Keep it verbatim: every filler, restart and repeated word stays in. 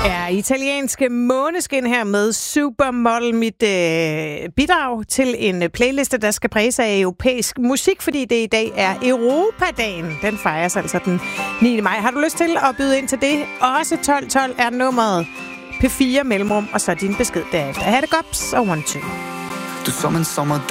er italienske Måneskin her med Supermodel, mit øh, bidrag til en playliste, der skal præges af europæisk musik, fordi det i dag er Europadagen. Den fejres altså den niende maj. Har du lyst til at byde ind til det? Også tolv tolv er nummeret P fire mellemrum, og så din besked derefter. Ha' det godt, og one two. Du som en sommer